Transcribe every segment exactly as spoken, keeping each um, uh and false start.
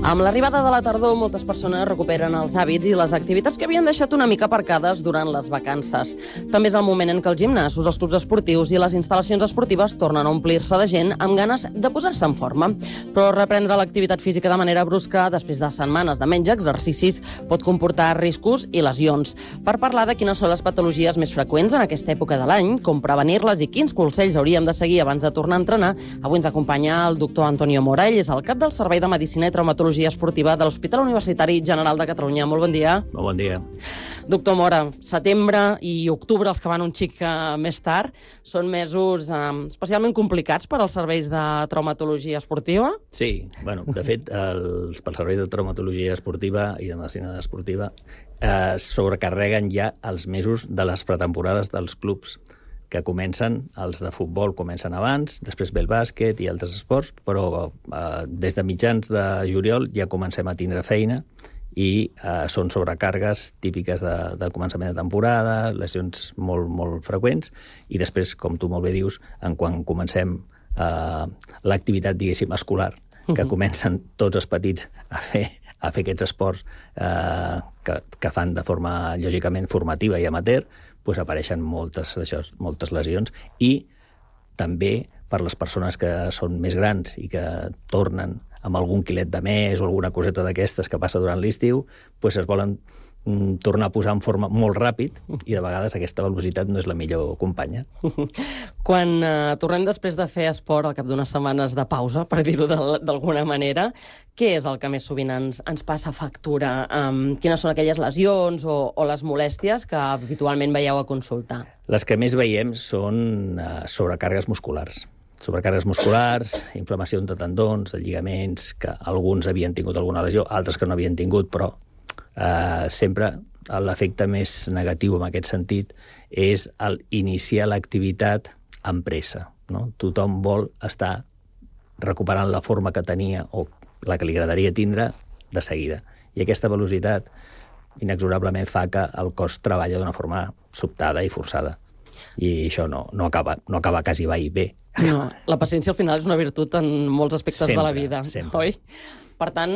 Amb l'arribada de la tardor, moltes persones recuperen els hàbits i les activitats que havien deixat una mica aparcades durant les vacances. També és el moment en què els gimnasos, els clubs esportius i les instal·lacions esportives tornen a omplir-se de gent amb ganes de posar-se en forma. Però reprendre l'activitat física de manera brusca després de setmanes de menys exercicis pot comportar riscos i lesions. Per parlar de quines són les patologies més freqüents en aquesta època de l'any, com prevenir-les i quins consells hauríem de seguir abans de tornar a entrenar, avui ens acompanya el doctor Antonio Mora. Ell és el cap del Servei de Medicina i Traumatologia Esportiva de l'Hospital Universitari General de Catalunya. Molt bon dia. Molt bon dia. Doctor Mora, setembre i octubre, els que van un xic més tard, són mesos eh, especialment complicats per als serveis de traumatologia esportiva? Sí, bueno, de fet, els, pels serveis de traumatologia esportiva i de medicina esportiva eh, sobrecarreguen ja els mesos de les pretemporades dels clubs, que comencen, els de futbol comencen abans, després ve el bàsquet i altres esports, però eh, des de mitjans de juliol ja comencem a tindre feina i eh, són sobrecàrregues típiques de, del començament de temporada, lesions molt, molt freqüents, i després, com tu molt bé dius, en quan comencem eh, l'activitat, diguéssim, escolar, que comencen tots els petits a fer, a fer aquests esports eh, que, que fan de forma, lògicament, formativa i amateur, pues apareixen moltes, això, moltes lesions, i també per les persones que són més grans i que tornen amb algun quilet de més o alguna coseta d'aquestes que passa durant l'estiu, pues es volen mm, tornar a posar en forma molt ràpid i de vegades aquesta velocitat no és la millor companya. Quan eh, tornem després de fer esport al cap d'unes setmanes de pausa, per dir-ho d'alguna manera, què és el que més sovint ens, ens passa factura? Um, quines són aquelles lesions o, o les molèsties que habitualment veieu a consultar? Les que més veiem són uh, sobrecàrregues musculars. Sobrecàrregues musculars, inflamació de tendons, de lligaments, que alguns havien tingut alguna lesió, altres que no havien tingut, però uh, sempre l'efecte més negatiu en aquest sentit és el iniciar l'activitat amb pressa, no? Tothom vol estar recuperant la forma que tenia o la que li agradaria tindre de seguida. I aquesta velocitat inexorablement fa que el cos treballa d'una forma sobtada i forçada. I això no, no, acaba, no acaba quasi mai bé. No, la paciència al final és una virtut en molts aspectes sempre, de la vida, sempre. Oi? Per tant,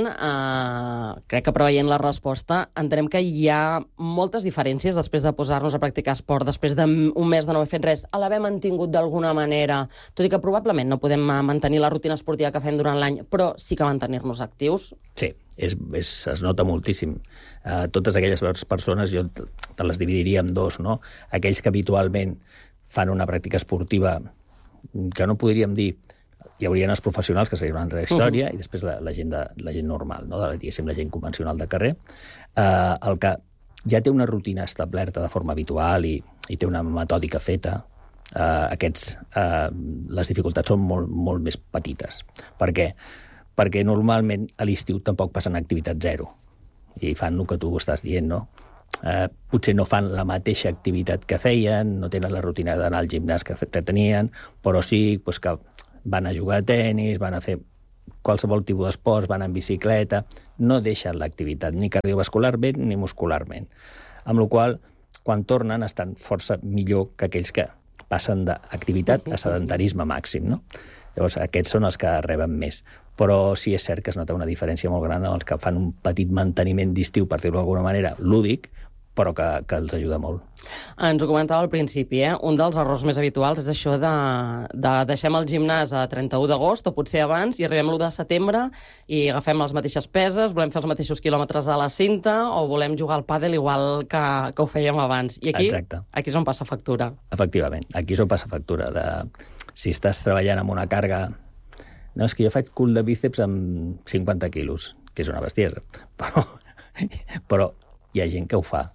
eh, crec que preveient la resposta, entenem que hi ha moltes diferències després de posar-nos a practicar esport, després d'un mes de no haver fet res, a l'haver mantingut d'alguna manera, tot i que probablement no podem mantenir la rutina esportiva que fem durant l'any, però sí que mantenir-nos actius. Sí, és, és, es nota moltíssim. Uh, totes aquelles persones, jo te les dividiria en dos, no? Aquells que habitualment fan una pràctica esportiva que no podríem dir. Hi haurien els professionals, que seria una altra història, uh -huh. i després la, la, gent de, la gent normal, no? De, diguéssim, la gent convencional de carrer, eh, el que ja té una rutina establerta de forma habitual i, i té una metòdica feta, eh, aquests, eh, les dificultats són molt, molt més petites. Per què? Perquè normalment a l'estiu tampoc passen activitat zero, i fan el que tu estàs dient, no? Eh, potser no fan la mateixa activitat que feien, no tenen la rutina d'anar al gimnàs que, que tenien, però sí pues, que van a jugar a tenis, van a fer qualsevol tipus d'esports, van en bicicleta, no deixen l'activitat ni cardiovascularment ni muscularment. Amb la qual cosa, quan tornen, estan força millor que aquells que passen d'activitat a sedentarisme màxim, no? Llavors, aquests són els que reben més. Però sí és cert que es nota una diferència molt gran en els que fan un petit manteniment d'estiu, per dir-ho d'alguna manera, lúdic, però que, que els ajuda molt. Ens ho comentava al principi, eh? Un dels errors més habituals és això de, de deixem el gimnàs a trenta-u d'agost, o potser abans, i arribem l'u de setembre i agafem les mateixes peses, volem fer els mateixos quilòmetres a la cinta, o volem jugar al pàdel igual que, que ho fèiem abans. I aquí, Exacte. aquí és on passa factura. Efectivament, aquí és on passa factura. De, si estàs treballant amb una càrrega... No, és que jo faig cul de bíceps amb cinquanta quilos, que és una bestiesa, però, però hi ha gent que ho fa.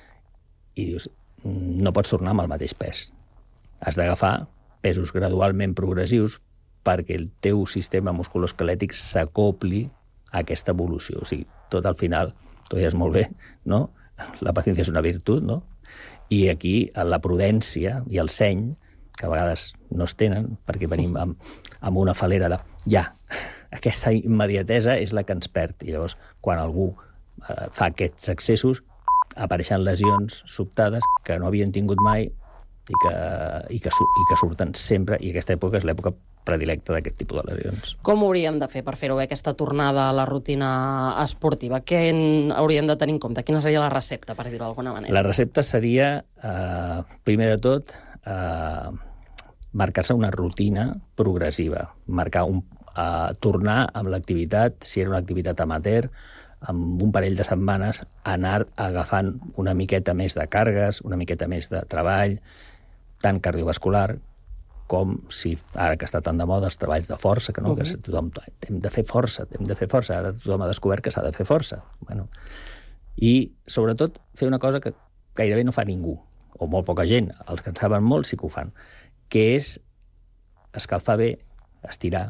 I dius, no pots tornar amb el mateix pes. Has d'agafar pesos gradualment progressius perquè el teu sistema musculoesquelètic s'acopli a aquesta evolució. O sigui, tot al final, tu deies molt bé, no? La paciència és una virtut, no? I aquí la prudència i el seny, que a vegades no es tenen, perquè venim amb, amb una falera de ja, aquesta immediatesa és la que ens perd. I llavors, quan algú eh, fa aquests excessos, apareixen lesions sobtades que no havien tingut mai i que, i que, i que surten sempre, i aquesta època és l'època predilecte d'aquest tipus de lesions. Com ho hauríem de fer per fer-ho bé, aquesta tornada a la rutina esportiva? Què hauríem de tenir en compte? Quina seria la recepta, per dir-ho d'alguna manera? La recepta seria, eh, primer de tot, eh, marcar-se una rutina progressiva, marcar un, eh, tornar amb l'activitat, si era una activitat amateur, amb un parell de setmanes, anar agafant una miqueta més de càrregues, una miqueta més de treball, tant cardiovascular com, si ara que està tan de moda, els treballs de força, que no, uh-huh. que tothom, hem de fer força, hem de fer força, ara tothom ha descobert que s'ha de fer força. Bueno, i, sobretot, fer una cosa que gairebé no fa ningú, o molt poca gent, els que en saben molt sí que ho fan, que és escalfar bé, estirar,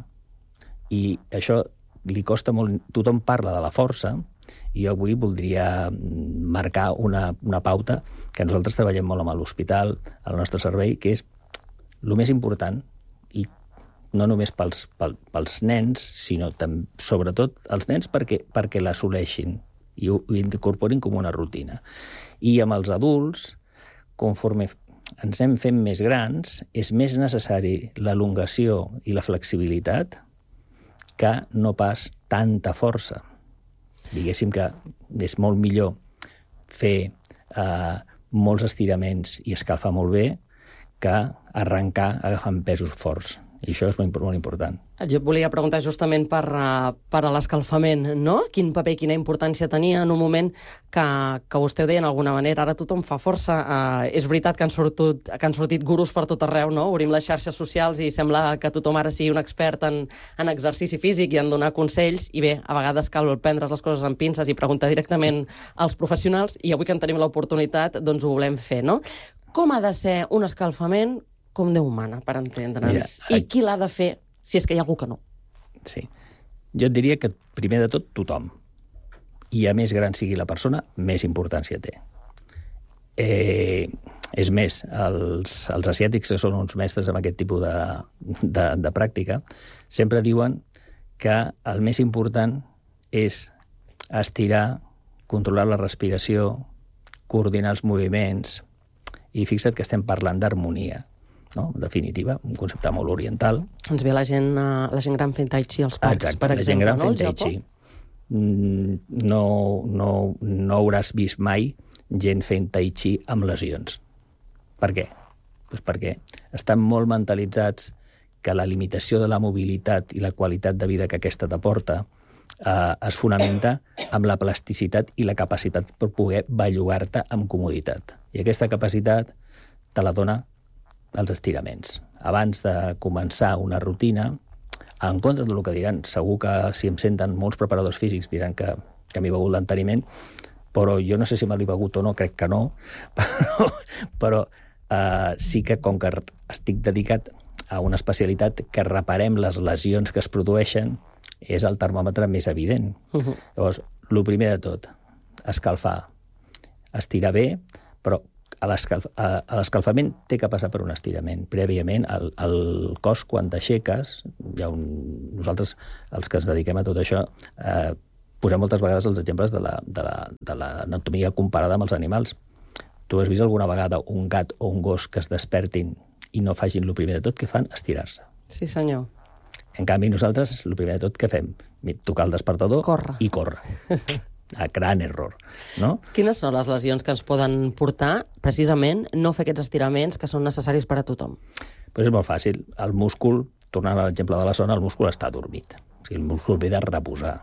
i això li costa molt... Tothom parla de la força, i jo avui voldria marcar una, una pauta que nosaltres treballem molt amb l'hospital, al nostre servei, que és el més important, i no només pels, pels, pels nens, sinó també, sobretot els nens perquè, perquè l'assoleixin i ho, ho incorporin com una rutina. I amb els adults, conforme ens anem fent més grans, és més necessari l'elongació i la flexibilitat que no pas tanta força. Diguéssim que és molt millor fer eh, molts estiraments i escalfar molt bé que arrencar agafant pesos forts. I això és molt, molt important. Jo et volia preguntar justament per, uh, per a l'escalfament, no? Quin paper i quina importància tenia en un moment que, que vostè ho deia d'alguna manera. Ara tothom fa força. Uh, és veritat que han, sortit, que han sortit gurus per tot arreu, no? Obrim les xarxes socials i sembla que tothom ara sigui un expert en, en exercici físic i en donar consells. I bé, a vegades cal prendre les coses amb pinces i preguntar directament als professionals. I avui que en tenim l'oportunitat, doncs ho volem fer, no? Com ha de ser un escalfament com Déu mana, per entendre'ns? I qui l'ha de fer, si és que hi ha algú que no? Sí. Jo et diria que, primer de tot, tothom. I a més gran sigui la persona, més importància té. Eh, és més, els, els asiàtics, que són uns mestres amb aquest tipus de, de, de pràctica, sempre diuen que el més important és estirar, controlar la respiració, coordinar els moviments, i fixa't que estem parlant d'harmonia. No? En definitiva, un concepte molt oriental. Ens ve la gent, uh, la gent gran fent tai chi als parcs, exacte, per exemple, la gent gran no? fent tai chi. No, no, no hauràs vist mai gent fent tai chi amb lesions. Per què? Pues perquè estan molt mentalitzats que la limitació de la mobilitat i la qualitat de vida que aquesta t'aporta eh, es fonamenta amb la plasticitat i la capacitat per poder bellugar-te amb comoditat. I aquesta capacitat te la dona els estiraments. Abans de començar una rutina, en contra del que diran, segur que si em senten molts preparadors físics diran que, que m'he begut l'enteniment, però jo no sé si me l'he begut o no, crec que no, però, però eh, sí que com que estic dedicat a una especialitat que reparem les lesions que es produeixen, és el termòmetre més evident. Uh-huh. Llavors, el primer de tot, escalfar, estirar bé, però a l'escalfament té que passar per un estirament. Prèviament, el, el cos, quan t'aixeques, hi ha un... nosaltres, els que ens dediquem a tot això, eh, posem moltes vegades els exemples de la, de la, de l'anatomia comparada amb els animals. Tu has vist alguna vegada un gat o un gos que es despertin i no facin el primer de tot que fan? Estirar-se. Sí, senyor. En canvi, nosaltres, el primer de tot que fem? Tocar el despertador corre. I córrer. A gran error, no? Quines són les lesions que ens poden portar, precisament, no fer aquests estiraments que són necessaris per a tothom? Pues és molt fàcil. El múscul, tornant a l'exemple de la zona, el múscul està adormit. O sigui, el múscul ve de reposar.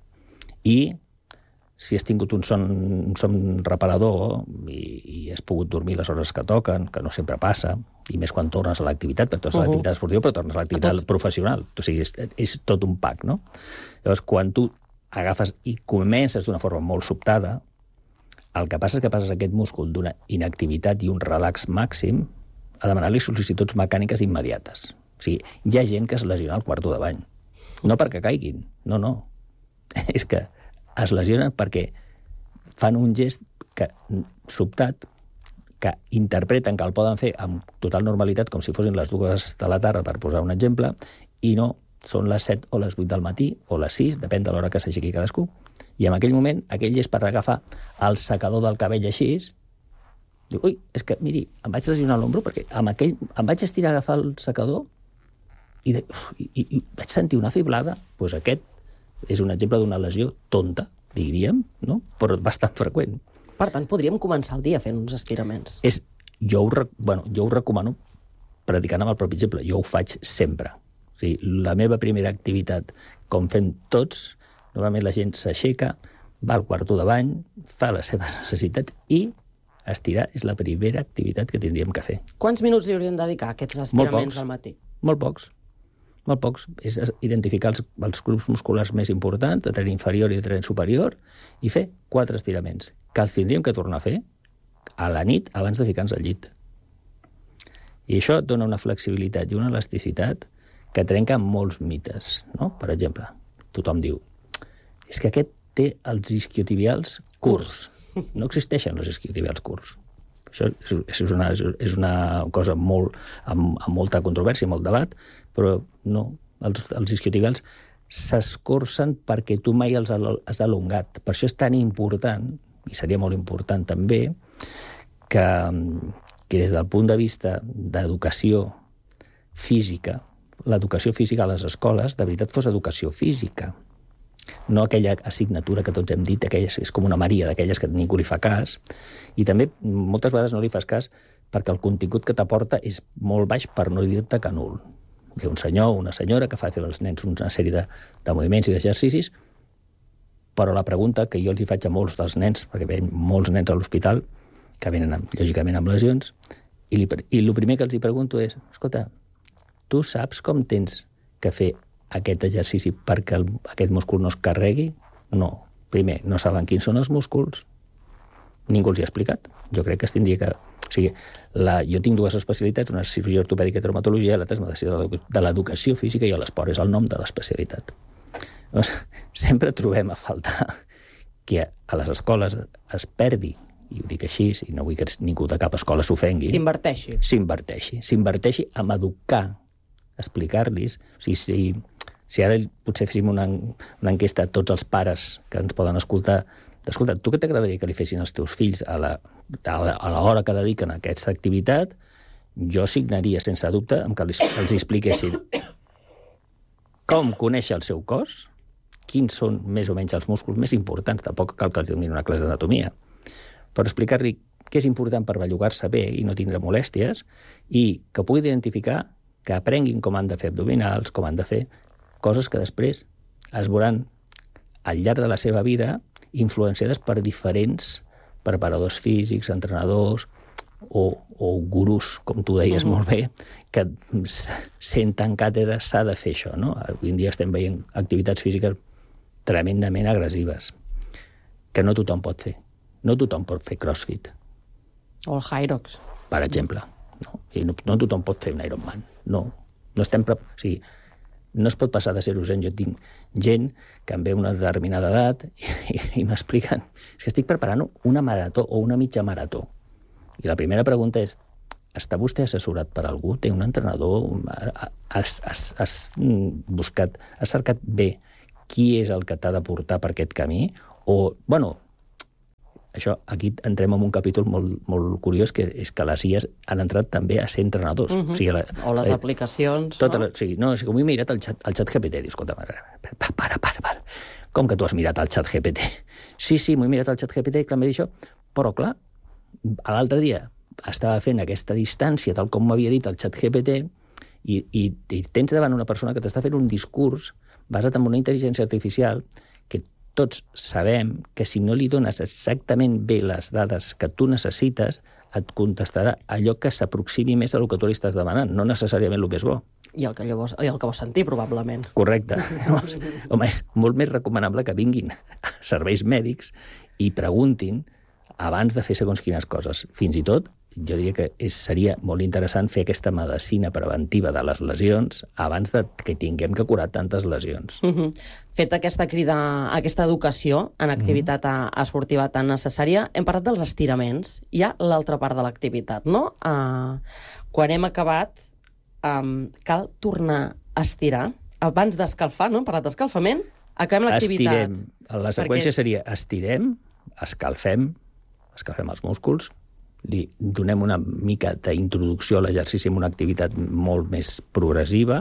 I si has tingut un son, un son reparador i, i has pogut dormir les hores que toquen, que no sempre passa, i més quan tornes a l'activitat, perquè tornes uh-huh. a l'activitat esportiva, però tornes a l'activitat professional. O sigui, és, és tot un pack, no? Llavors, quan tu agafes i comences d'una forma molt sobtada, el que passa és que passes aquest múscul d'una inactivitat i un relax màxim a demanar-li sol·licituds mecàniques immediates. O sigui, hi ha gent que es lesiona al quarto de bany. No perquè caiguin, no, no. És que es lesionen perquè fan un gest que, sobtat, que interpreten que el poden fer amb total normalitat, com si fossin les dues de la tarda, per posar un exemple, i no són les set o les vuit del matí, o les sis, depèn de l'hora que s'aixequi cadascú. I en aquell moment, aquell gest per agafar el secador del cabell així, diu, ui, és que, miri, em vaig lesionar l'ombro perquè amb aquell, em vaig estirar a agafar el secador i, de, i, i vaig sentir una fiblada. Doncs aquest és un exemple d'una lesió tonta, diríem, no? Però bastant freqüent. Per tant, podríem començar el dia fent uns estiraments. És, jo, ho, bueno, jo ho recomano predicant amb el propi exemple. Jo ho faig sempre. O sigui, la meva primera activitat, com fem tots, normalment la gent s'aixeca, va al quarto de bany, fa les seves necessitats i estirar és la primera activitat que tindríem que fer. Quants minuts li hauríem de dedicar a aquests estiraments al matí? Molt pocs. Molt pocs. És identificar els, els grups musculars més importants, de tren inferior i de tren superior, i fer quatre estiraments, que els tindríem que tornar a fer a la nit abans de ficar-nos al llit. I això et dona una flexibilitat i una elasticitat que trenca molts mites, no? Per exemple, tothom diu, és que aquest té els isquiotibials curts. No existeixen els isquiotibials curts. Això és una, és una cosa molt, amb, amb molta controvèrsia, molt debat, però no. Els, els isquiotibials s'escorcen perquè tu mai els has alongat. Per això és tan important, i seria molt important també, que, que des del punt de vista d'educació física, l'educació física a les escoles, de veritat fos educació física. No aquella assignatura que tots hem dit, aquella, és com una Maria, d'aquelles que ningú li fa cas, i també moltes vegades no li fas cas perquè el contingut que t'aporta és molt baix, per no dir-te que nul. Ve un senyor o una senyora que fa fer als nens una sèrie de, de moviments i d'exercicis, però la pregunta que jo els hi faig a molts dels nens, perquè ven molts nens a l'hospital, que venen, amb, lògicament, amb lesions, i, li, i el primer que els hi pregunto és, escolta, tu saps com tens que fer aquest exercici perquè el, aquest múscul no es carregui? No. Primer, no saben quins són els músculs. Ningú els hi ha explicat. Jo crec que es tindria que... O sigui, la, jo tinc dues especialitats, una és cirurgia ortopèdica i traumatologia, l'altra és medicina de l'educació física i l'esport, és el nom de l'especialitat. Doncs, sempre trobem a faltar que a les escoles es perdi, i ho dic així, i no vull que ningú de cap escola s'ofengui. S'inverteixi. S'inverteixi. S'inverteixi en educar, explicar-los. O sigui, si, si ara potser féssim una, una enquesta a tots els pares que ens poden escoltar, escolta, tu què t'agradaria que li fessin els teus fills a la, a la, a l'hora que dediquen a aquesta activitat? Jo signaria, sense dubte, amb que els, els expliquessin com conèixer el seu cos, quins són més o menys els músculs més importants, tampoc cal que els donin una classe d'anatomia, però explicar-li què és important per bellugar-se bé i no tindre molèsties, i que pugui identificar, que aprenguin com han de fer abdominals, com han de fer coses que després es veuran al llarg de la seva vida influenciades per diferents preparadors físics, entrenadors o, o gurús, com tu deies mm. molt bé, que senten càtedres, s'ha de fer això, no? Avui en dia estem veient activitats físiques tremendament agressives, que no tothom pot fer. No tothom pot fer crossfit. O el Hyrox. Per exemple. No, I no, no tothom pot fer un Ironman. No. No estem... Pre... O sigui, no es pot passar de zero a cent. Jo tinc gent que em ve una determinada edat i, i, i m'expliquen és que estic preparant una marató o una mitja marató. I la primera pregunta és, està vostè assessorat per algú? Té un entrenador? Has, has, has buscat, has cercat bé qui és el que t'ha de portar per aquest camí? O, bueno, això, aquí entrem en un capítol molt, molt curiós, que és que les I As han entrat també a ser entrenadors. Uh-huh. O, sigui, la, o les eh, aplicacions, tota no? La, o sigui, no, o sigui, com he mirat el xat, el xat G P T, dius, escolta, para, para, para, para. Com que tu has mirat el xat G P T? Sí, sí, m'he mirat el xat G P T, clar, m'he dit això, però clar, l'altre dia estava fent aquesta distància, tal com m'havia dit el xat G P T, i, i, i tens davant una persona que t'està fent un discurs basat en una intel·ligència artificial que tots sabem que si no li dones exactament bé les dades que tu necessites, et contestarà allò que s'aproximi més a el que tu li estàs demanant, no necessàriament el més bo. I el que, llavors, i el que vols sentir, probablement. Correcte. Home, és molt més recomanable que vinguin serveis mèdics i preguntin abans de fer segons quines coses. Fins i tot, jo diria que és, seria molt interessant fer aquesta medicina preventiva de les lesions abans de que tinguem que curar tantes lesions. Uh-huh. Fet aquesta crida, aquesta educació en activitat uh-huh. esportiva tan necessària, hem parlat dels estiraments. Hi ha l'altra part de l'activitat, no? Uh, quan hem acabat, um, cal tornar a estirar. Abans d'escalfar, no? Hem parlat d'escalfament, acabem l'activitat. Estirem. La seqüència perquè... seria estirem, escalfem, escalfem els músculs, li donem una mica d'introducció a l'exercici amb una activitat molt més progressiva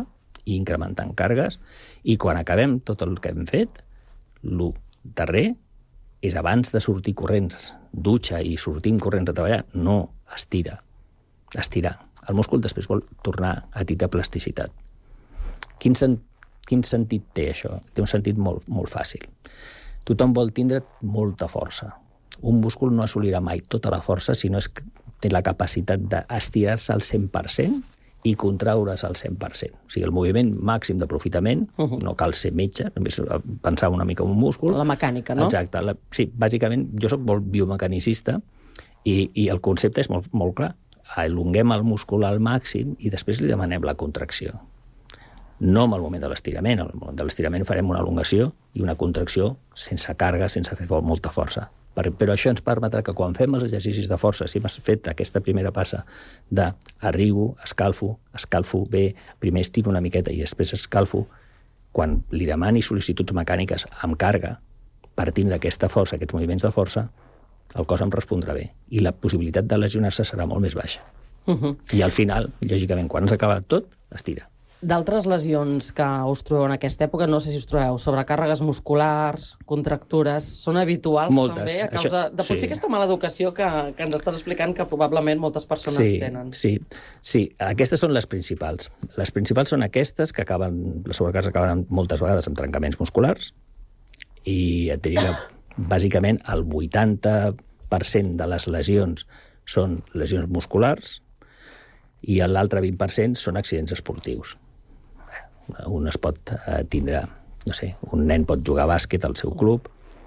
i incrementant càrregues, i quan acabem tot el que hem fet, el darrer és abans de sortir corrents, dutxa i sortim corrents a treballar, no, estira, estirar. El múscul després vol tornar a tindre plasticitat. Quin, sen quin sentit té això? Té un sentit molt, molt fàcil. Tothom vol tindre molta força. Un múscul no assolirà mai tota la força si no és que té la capacitat d'estirar-se al cent per cent i contraure's al cent per cent. O sigui, el moviment màxim d'aprofitament, uh -huh. no cal ser metge, només pensar una mica en un múscul. La mecànica, no? Exacte. La, sí, bàsicament, jo soc molt biomecanicista i, i el concepte és molt, molt clar. Elonguem el múscul al màxim i després li demanem la contracció. No en el moment de l'estirament. En el moment de l'estirament farem una elongació i una contracció sense càrrega, sense fer molta força. Però això ens permetrà que quan fem els exercicis de força, si hem fet aquesta primera passa de arribo, escalfo, escalfo bé, primer estiro una miqueta i després escalfo, quan li demani sol·licituds mecàniques amb càrrega, partint d'aquesta força, aquests moviments de força, el cos em respondrà bé. I la possibilitat de lesionar-se serà molt més baixa. Uh -huh. I al final, lògicament, quan s'ha acabat tot, estira. D'altres lesions que us trobeu en aquesta època, no sé si us trobeu sobrecàrregues musculars, contractures, són habituals moltes, també a causa això, de potser sí. aquesta mala educació que, que ens estàs explicant que probablement moltes persones sí, tenen. Sí, sí, aquestes són les principals. Les principals són aquestes que acaben, les sobrecàrregues acaben moltes vegades amb trencaments musculars i et diria que bàsicament el vuitanta per cent de les lesions són lesions musculars i l'altre vint per cent són accidents esportius. Un es pot eh, tindre, no sé, un nen pot jugar a bàsquet al seu club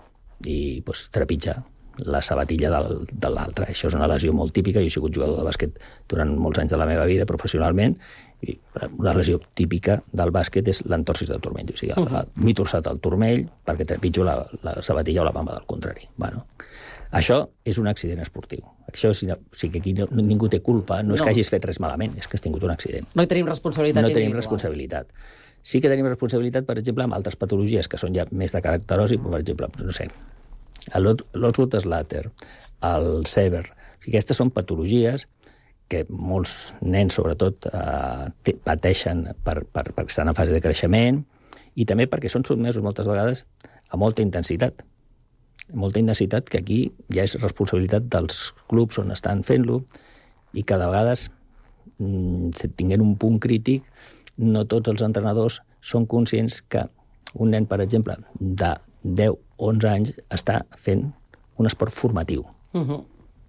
i pues, trepitjar la sabatilla del, de l'altre. Això és una lesió molt típica. Jo he sigut jugador de bàsquet durant molts anys de la meva vida professionalment i una lesió típica del bàsquet és l'entorsis del turmell. O sigui, uh -huh. m'he torçat el turmell perquè trepitjo la, la sabatilla o la bamba del contrari. Bueno, això és un accident esportiu. Això, o sigui, aquí no, ningú té culpa, no, no és que hagis fet res malament, és que has tingut un accident. No hi tenim responsabilitat No individual. tenim responsabilitat. Sí que tenim responsabilitat, per exemple, amb altres patologies que són ja més de caràcter osi, per exemple, no sé, l'Osgood-Schlatter, el Sever. O sigui, aquestes són patologies que molts nens, sobretot, eh, pateixen per, per, perquè estan en fase de creixement i també perquè són sotmesos moltes vegades a molta intensitat. Molta intensitat que aquí ja és responsabilitat dels clubs on estan fent-lo i cada vegades, mm, tinguent un punt crític, no tots els entrenadors són conscients que un nen, per exemple, de deu o onze anys està fent un esport formatiu. Uh -huh.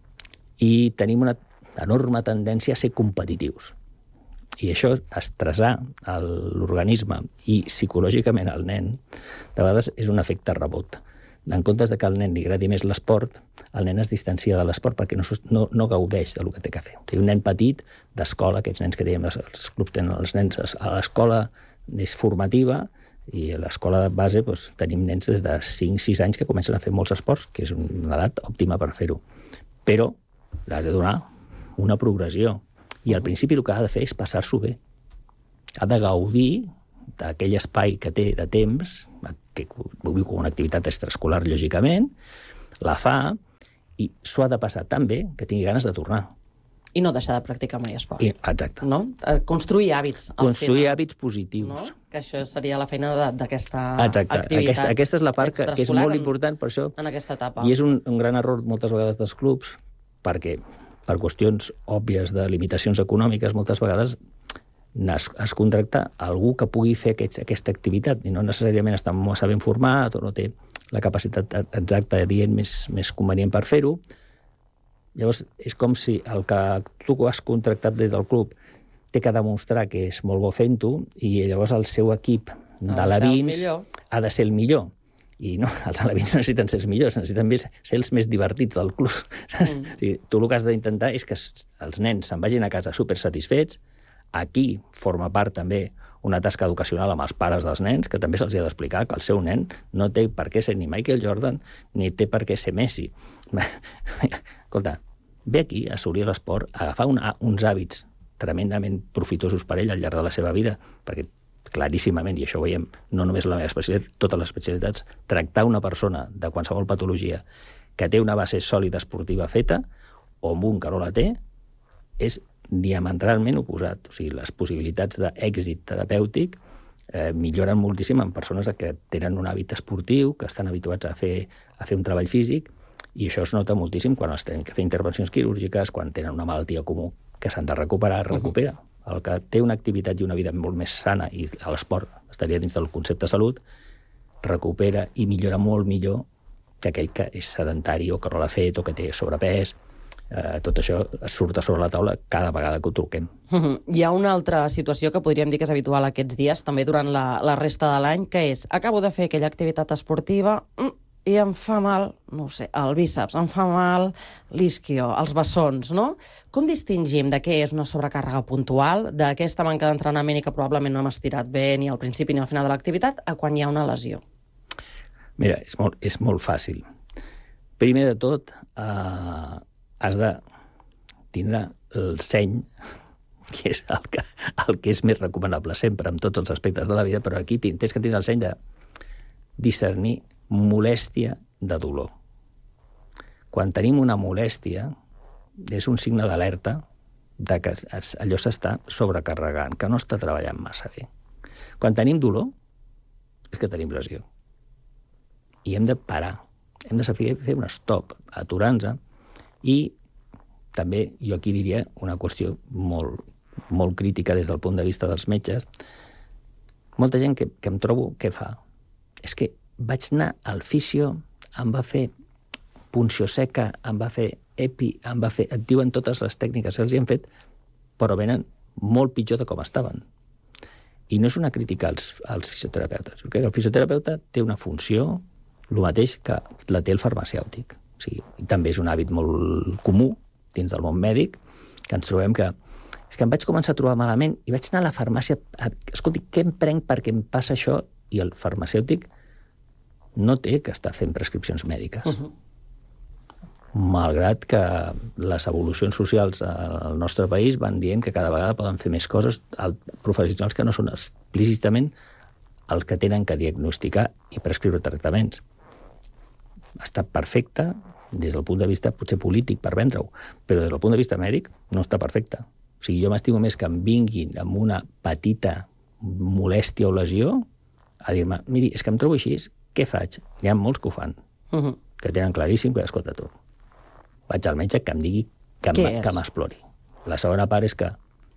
I tenim una enorme tendència a ser competitius. I això, estressar l'organisme i psicològicament al nen, de vegades és un efecte rebot. En comptes de que al nen li agradi més l'esport, el nen es distancia de l'esport perquè no, no, no gaudeix del que té que fer. O sigui, un nen petit d'escola, aquests nens que dèiem, els clubs tenen els nens a l'escola és formativa i a l'escola de base doncs, tenim nens des de cinc sis anys que comencen a fer molts esports, que és una edat òptima per fer-ho. Però l'has de donar una progressió. I al principi el que ha de fer és passar-s'ho bé. Ha de gaudir d'aquell espai que té de temps, que ho viu com una activitat extraescolar, lògicament, la fa i s'ho ha de passar tan bé que tingui ganes de tornar. I no deixar de practicar mai esport. I, exacte. No? Construir hàbits. Construir final, hàbits positius. No? Que això seria la feina d'aquesta activitat. Aquesta, aquesta és la part que, que és molt important, per això. En aquesta etapa. I és un, un gran error moltes vegades dels clubs, perquè per qüestions òbvies de limitacions econòmiques, moltes vegades es, es contracta algú que pugui fer aquest, aquesta activitat i no necessàriament està massa ben format o no té la capacitat exacta dient més, més convenient per fer-ho. Llavors, és com si el que tu has contractat des del club té que demostrar que és molt bo fent-ho i llavors el seu equip d'alevins ha de ser el millor. I no, els alevins necessiten ser els millors, necessiten més, ser els més divertits del club. Mm. O sigui, tu el que has d'intentar és que els nens se'n vagin a casa supersatisfets. Aquí forma part també una tasca educacional amb els pares dels nens, que també se'ls ha d'explicar que el seu nen no té per què ser ni Michael Jordan ni té per què ser Messi. Escolta, ve aquí a assolir l'esport, a agafar una, uns hàbits tremendament profitosos per ell al llarg de la seva vida, perquè claríssimament, i això ho veiem no només la meva especialitat, totes les especialitats, tractar una persona de qualsevol patologia que té una base sòlida esportiva feta o amb un que no la té, és diametralment oposat. O sigui, les possibilitats d'èxit terapèutic eh, milloren moltíssim en persones que tenen un hàbit esportiu, que estan habituats a fer, a fer un treball físic, i això es nota moltíssim quan es tenen que fer intervencions quirúrgiques, quan tenen una malaltia comú que s'han de recuperar, es recupera. Uh-huh. El que té una activitat i una vida molt més sana, i l'esport estaria dins del concepte de salut, recupera i millora molt millor que aquell que és sedentari o que no l'ha fet o que té sobrepès. Eh, tot això surt a sobre la taula cada vegada que ho truquem. Uh-huh. Hi ha una altra situació que podríem dir que és habitual aquests dies, també durant la, la resta de l'any, que és, acabo de fer aquella activitat esportiva mm, i em fa mal, no ho sé, el bíceps, em fa mal l'isquio, els bessons, no? Com distingim de què és una sobrecàrrega puntual, d'aquesta manca d'entrenament i que probablement no hem estirat bé ni al principi ni al final de l'activitat, a quan hi ha una lesió? Mira, és molt, és molt fàcil. Primer de tot, eh, has de tindre el seny, que és el que, el que és més recomanable sempre en tots els aspectes de la vida, però aquí tens que tindre el seny de discernir molèstia de dolor. Quan tenim una molèstia, és un signe d'alerta de que es, allò s'està sobrecarregant, que no està treballant massa bé. Quan tenim dolor, és que tenim lesió. I hem de parar, hem de saber fer un stop, aturar-nos, i també jo aquí diria una qüestió molt, molt crítica des del punt de vista dels metges. Molta gent que, que em trobo, què fa? És que vaig anar al fisio, em va fer punció seca, em va fer epi, em va fer... Et diuen totes les tècniques que els hi han fet, però venen molt pitjor de com estaven. I no és una crítica als, als fisioterapeutes, perquè el fisioterapeuta té una funció, el mateix que la té el farmacèutic. O sigui, també és un hàbit molt comú dins del món mèdic, que ens trobem que és que em vaig començar a trobar malament i vaig anar a la farmàcia a, escolti, què em prenc perquè em passa això? I el farmacèutic no té que estar fent prescripcions mèdiques. Uh-huh. Malgrat que les evolucions socials al nostre país van dient que cada vegada poden fer més coses professionals que no són explícitament els que tenen que diagnosticar i prescriure tractaments. Està perfecte des del punt de vista potser polític per vendre-ho, però des del punt de vista mèdic no està perfecte. O sigui, jo m'estimo més que em vinguin amb una petita molèstia o lesió a dir-me, miri, és que em trobo així, què faig? Hi ha molts que ho fan, uh-huh. que tenen claríssim que, escolta tu, vaig al metge que em digui que m'explori. La segona part és que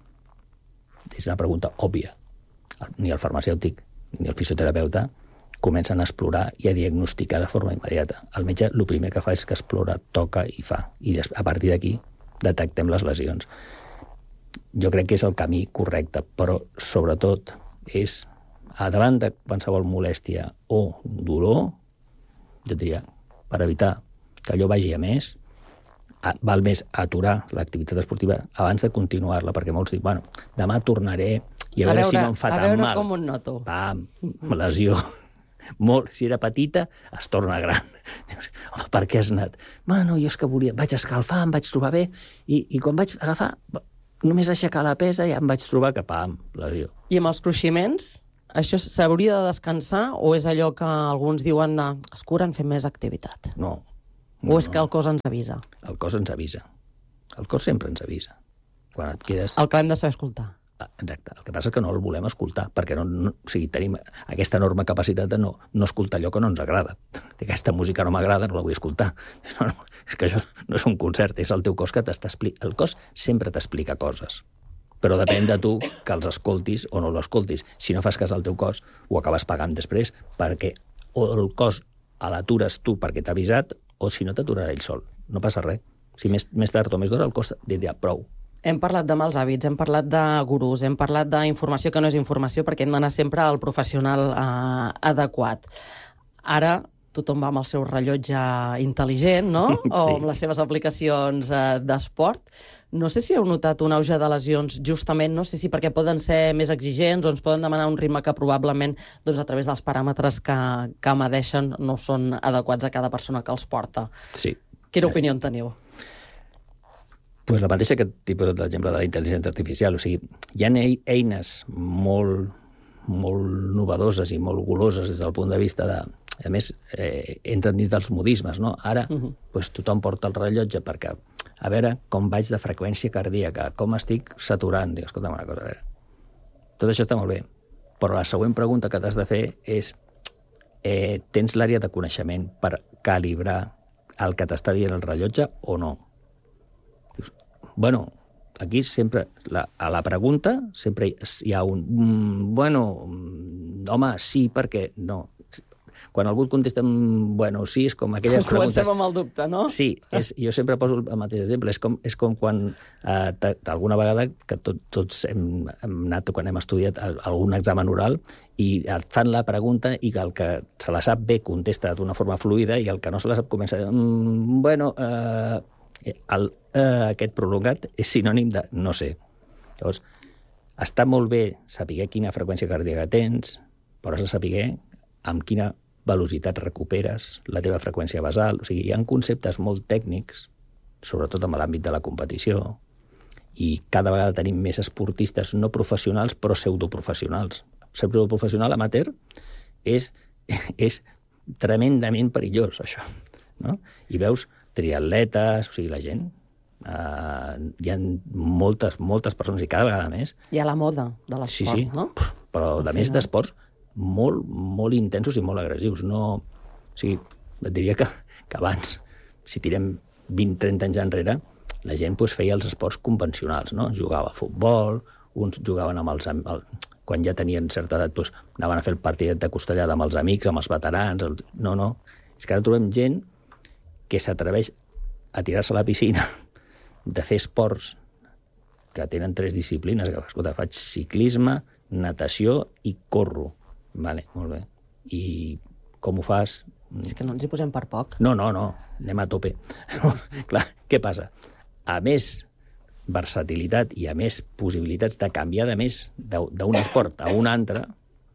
és una pregunta òbvia. Ni el farmacèutic ni el fisioterapeuta comencen a explorar i a diagnosticar de forma immediata. El metge el primer que fa és que explora, toca i fa. I a partir d'aquí detectem les lesions. Jo crec que és el camí correcte, però sobretot és, a davant de qualsevol molèstia o dolor, jo diria, per evitar que allò vagi a més, val més aturar l'activitat esportiva abans de continuar-la, perquè molts diuen, bueno, demà tornaré i a, a veure, veure si no em fa tan mal. A veure com ho noto. Pam, lesió. Molt, si era petita, es torna gran. Dius, home, per què has anat? Bueno, jo és que volia, vaig escalfar, em vaig trobar bé, i, i quan vaig agafar, només aixecar la pesa i em vaig trobar que, pam, lesió. I amb els cruiximents, això s'hauria de descansar o és allò que alguns diuen de, es curen fent més activitat? No. no o és que el cos ens avisa? El cos ens avisa. El cos sempre ens avisa. Quan et quedes... El que hem de saber escoltar. Exacte. El que passa és que no el volem escoltar, perquè no, no, o sigui, tenim aquesta enorme capacitat de no, no escoltar allò que no ens agrada. Aquesta música no m'agrada, no la vull escoltar. No, no, és que això no és un concert, és el teu cos que t'està explicant. El cos sempre t'explica coses, però depèn de tu que els escoltis o no els escoltis. Si no fas cas al teu cos, ho acabes pagant després, perquè o el cos l'atures tu perquè t'ha avisat, o si no t'aturarà ell sol. No passa res. Si més, més tard o més d'hora el cos dirà prou. Hem parlat de mals hàbits, hem parlat de gurus, hem parlat d'informació que no és informació perquè hem d'anar sempre al professional eh, adequat. Ara tothom va amb el seu rellotge intel·ligent, no? Sí. O amb les seves aplicacions eh, d'esport. No sé si heu notat un auge de lesions justament, no sé si perquè poden ser més exigents o ens poden demanar un ritme que probablement doncs, a través dels paràmetres que, que medeixen no són adequats a cada persona que els porta. Sí. Quina opinió en teniu? Pues la mateixa que t'he posat l'exemple de la intel·ligència artificial. O sigui, hi ha eines molt, molt novedoses i molt goloses des del punt de vista de... A més, eh, entren dins dels modismes, no? Ara, uh-huh. pues, tothom porta el rellotge perquè a veure com vaig de freqüència cardíaca, com estic saturant. Dic, escolta'm una cosa, a veure, tot això està molt bé, Però la següent pregunta que t'has de fer és eh, tens l'àrea de coneixement per calibrar el que t'està dient el rellotge o no? Dius, bueno, aquí sempre, la, a la pregunta, sempre hi ha un... Mm, bueno, home, sí, perquè... No. Quan algú et contesta, bueno, sí, és com aquelles Comencem preguntes... Comencem amb el dubte, no? Sí, és, jo sempre poso el mateix exemple. És com, és com quan eh, alguna vegada que tot, tots hem, hem anat, quan hem estudiat algun examen oral, i et fan la pregunta i que el que se la sap bé contesta d'una forma fluida i el que no se la sap comença a dir, mm, bueno, eh, el eh, aquest prolongat és sinònim de no sé. Llavors, està molt bé saber quina freqüència cardíaca tens, però has de saber amb quina velocitat recuperes la teva freqüència basal. O sigui, hi ha conceptes molt tècnics, sobretot en l'àmbit de la competició, i cada vegada tenim més esportistes no professionals, però pseudoprofessionals. Pseudoprofessional amateur és, és tremendament perillós, això. No? I veus triatletes, o sigui, la gent... Uh, hi ha moltes, moltes persones, i cada vegada més... Hi ha la moda de l'esport, sí, sí, no? Però de més d'esports molt, molt intensos i molt agressius. No, o sigui, et diria que, que abans, si tirem vint trenta anys enrere, la gent pues, feia els esports convencionals, no? Jugava a futbol, uns jugaven amb els... El, quan ja tenien certa edat, pues, anaven a fer el partidet de costellada amb els amics, amb els veterans... Els... No, no. És que ara trobem gent que s'atreveix a tirar-se a la piscina, de fer esports que tenen tres disciplines. Escolta, faig ciclisme, natació i corro. Vale, molt bé. I com ho fas? És que no ens hi posem per poc. No, no, no. Anem a tope. Clar, què passa? A més versatilitat i a més possibilitats de canviar de més d'un esport a un altre,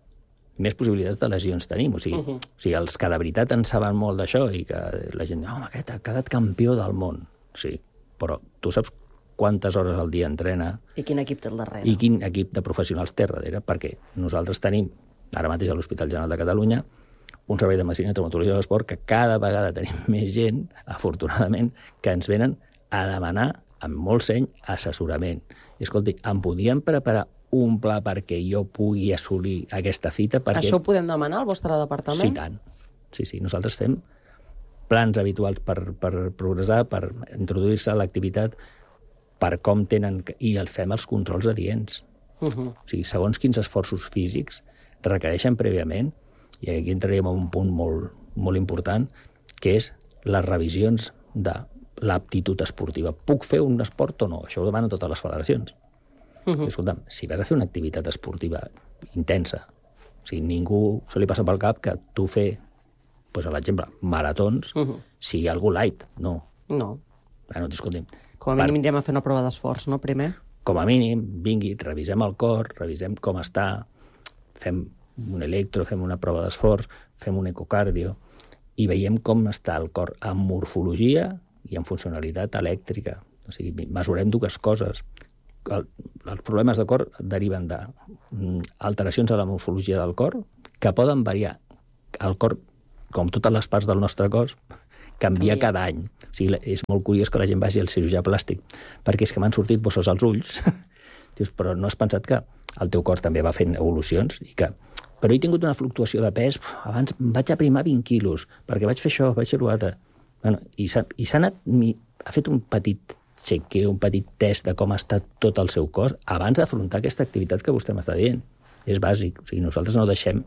més possibilitats de lesions tenim. O sigui, uh -huh. o sigui els que de veritat en saben molt d'això i que la gent diu, home, aquest ha quedat campió del món. Sí, però tu saps quantes hores al dia entrena... I quin equip té al darrere. I quin equip de professionals té darrere, perquè nosaltres tenim, ara mateix a l'Hospital General de Catalunya, un servei de medicina i traumatologia de l'esport que cada vegada tenim més gent, afortunadament, que ens venen a demanar, amb molt seny, assessorament. I escolti, em podien preparar un pla perquè jo pugui assolir aquesta fita? Perquè... Això ho podem demanar al vostre departament? Sí, tant. Sí, sí. Nosaltres fem plans habituals per, per progressar, per introduir-se a l'activitat, per com tenen... I el fem els controls adients. Uh -huh. O sigui, segons quins esforços físics requereixen prèviament, i aquí entraríem en un punt molt, molt important, que és les revisions de l'aptitud esportiva. Puc fer un esport o no? Això ho demanen totes les federacions. Uh -huh. Escolta'm, si vas a fer una activitat esportiva intensa, o sigui, ningú se li passa pel cap que tu fer, doncs, a l'exemple, maratons, uh -huh. sigui algú light. No. No. Ah, no, escolta'm. Com a mínim anirem a fer una prova d'esforç, no, primer? Com a mínim, vingui, revisem el cor, revisem com està, fem un electro, fem una prova d'esforç, fem un ecocardio, i veiem com està el cor en morfologia i en funcionalitat elèctrica. O sigui, mesurem dues coses. El, els problemes de cor deriven d'alteracions a la morfologia del cor que poden variar. El cor, com totes les parts del nostre cos, canvia cada any. O sigui, és molt curiós que la gent vagi al cirurgià plàstic, perquè és que m'han sortit bossos als ulls. Dius, però no has pensat que el teu cor també va fent evolucions i que... Però he tingut una fluctuació de pes, abans vaig aprimar vint quilos, perquè vaig fer això, vaig fer l'altre. Bueno, i s'ha anat... Ha fet un petit chequeo, un petit test de com ha estat tot el seu cos abans d'afrontar aquesta activitat que vostè m'està dient. És bàsic. O sigui, nosaltres no deixem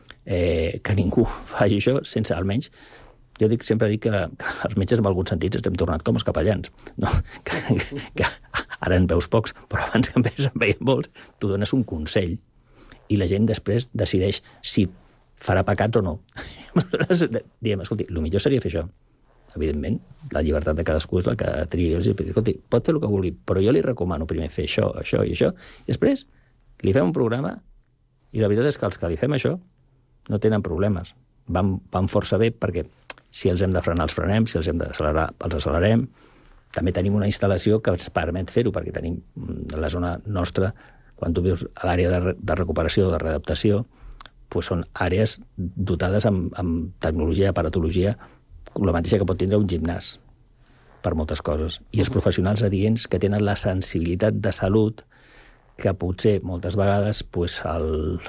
eh, que ningú faci això sense, almenys... Jo dic, sempre dic que, que els metges, en alguns sentits, estem tornat com els capellans. No? Que, que, que ara en veus pocs, però abans que en veus, en veiem molts, tu dones un consell i la gent després decideix si farà pecats o no. Nosaltres diem, escolti, el millor seria fer això. Evidentment, la llibertat de cadascú és la que tria. Escolti, pot fer el que vulgui, però jo li recomano primer fer això, això i això, i després li fem un programa i la veritat és que els que li fem això no tenen problemes. Van, van força bé perquè si els hem de frenar, els frenem, si els hem d'accelerar, els accelerem. També tenim una instal·lació que ens permet fer-ho, perquè tenim la zona nostra, quan tu vius a l'àrea de, de recuperació, de readaptació, doncs són àrees dotades amb, amb tecnologia, aparatologia, la mateixa que pot tindre un gimnàs, per moltes coses. I els professionals adients que tenen la sensibilitat de salut que potser moltes vegades doncs, el,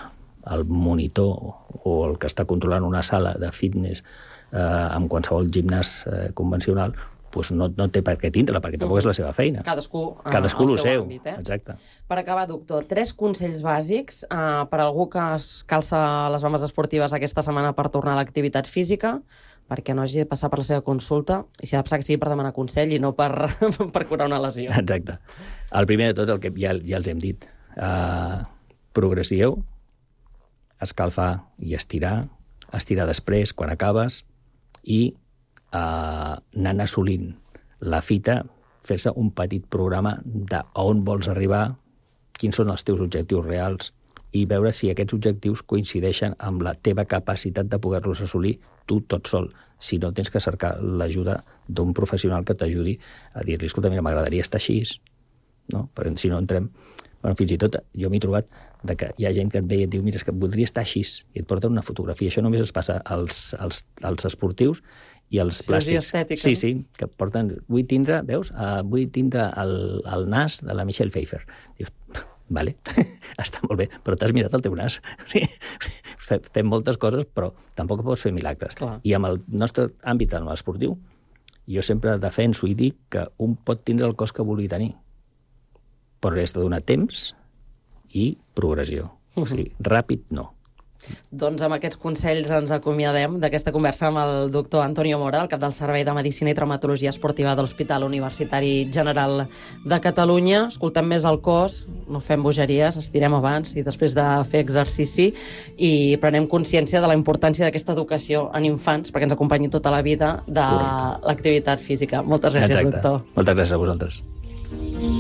el monitor o el que està controlant una sala de fitness eh, amb qualsevol gimnàs eh, convencional, doncs no, no té per què tindre-la, perquè tampoc és la seva feina. Cadascú, uh, Cadascú el el seu seu, àmbit, eh? exacte. Per acabar, doctor, tres consells bàsics uh, per a algú que es calça les bambes esportives aquesta setmana per tornar a l'activitat física, perquè no hagi de passar per la seva consulta, i si ha de passar que sigui per demanar consell i no per, per curar una lesió. Exacte. El primer de tot, el que ja, ja els hem dit, uh, progressiu, escalfar i estirar, estirar després, quan acabes, i Uh, anant assolint la fita, fer-se un petit programa de on vols arribar, quins són els teus objectius reals i veure si aquests objectius coincideixen amb la teva capacitat de poder-los assolir tu tot sol. Si no, tens que cercar l'ajuda d'un professional que t'ajudi a dir-li, escolta, mira, m'agradaria estar així, no? Perquè si no entrem... Bueno, fins i tot jo m'he trobat de que hi ha gent que et ve i et diu, mira, és que voldria estar així, i et porten una fotografia. Això només es passa als, als, als esportius i als plàstics. Estètica, sí, no? sí, que porten... Vull tindre, veus? Uh, vull tindre el, el nas de la Michelle Pfeiffer. Dius, vale, està molt bé, però t'has mirat el teu nas. Sí. Fem moltes coses, però tampoc pots fer milagres. Clar. I amb el nostre àmbit, en l'esportiu, jo sempre defenso i dic que un pot tindre el cos que vulgui tenir, però has de donar temps i progressió. O sigui, ràpid no. Doncs amb aquests consells ens acomiadem d'aquesta conversa amb el doctor Antonio Mora, el cap del Servei de Medicina i Traumatologia Esportiva de l'Hospital Universitari General de Catalunya. Escoltem més el cos, no fem bogeries, estirem abans i després de fer exercici i prenem consciència de la importància d'aquesta educació en infants perquè ens acompanyi tota la vida de l'activitat física. Moltes gràcies, Exacte. doctor. Moltes gràcies a vosaltres.